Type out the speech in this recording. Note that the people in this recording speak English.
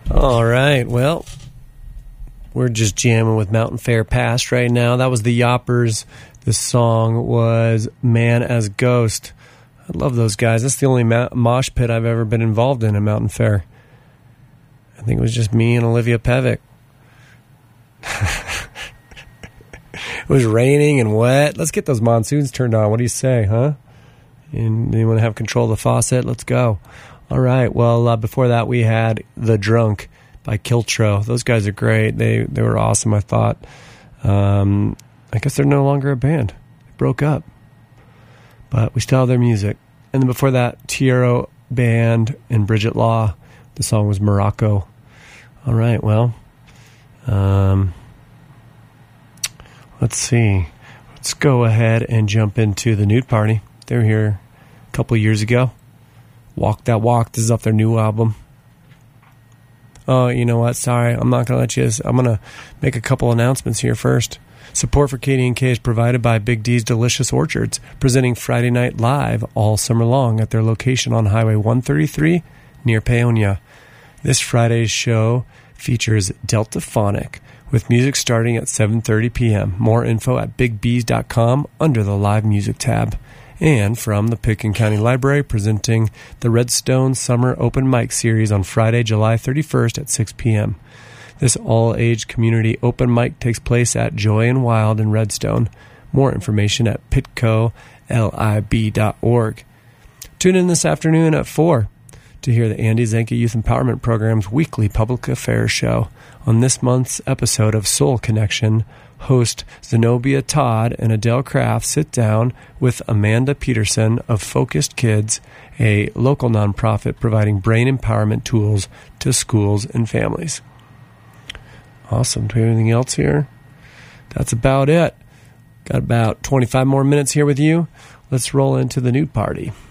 All right, well, we're just jamming with Mountain Fair Past right now. That was the Yoppers. The song was Man as Ghost. I love those guys. That's the only mosh pit I've ever been involved in at Mountain Fair. I think it was just me and Olivia Pevick. It was raining and wet. Let's get those monsoons turned on. What do you say, huh? And you want to have control of the faucet? Let's go. All right. Well, before that, we had The Drunk by Kiltro. Those guys are great. They were awesome, I thought. I guess they're no longer a band. They broke up. But we still have their music. And then before that, Tiero Band and Bridget Law. The song was Morocco. All right. Well, let's see. Let's go ahead and jump into the Nude Party. They were here a couple years ago. Walk That Walk. This is off their new album. Oh, you know what? Sorry, I'm not going to let you... I'm going to make a couple announcements here first. Support for KD&K is provided by Big D's Delicious Orchards, presenting Friday Night Live all summer long at their location on Highway 133 near Paonia. This Friday's show features Deltaphonic, with music starting at 7:30 p.m. More info at bigb's.com under the Live Music tab. And from the Pitkin County Library, presenting the Redstone Summer Open Mic Series on Friday, July 31st at 6 p.m. This all-age community open mic takes place at Joy and Wild in Redstone. More information at pitcolib.org. Tune in this afternoon at 4 to hear the Andy Zanke Youth Empowerment Program's weekly public affairs show. On this month's episode of Soul Connection, host Zenobia Todd and Adele Kraft sit down with Amanda Peterson of Focused Kids, a local nonprofit providing brain empowerment tools to schools and families. Awesome. Do we have anything else here? That's about it. Got about 25 more minutes here with you. Let's roll into the Nude Party.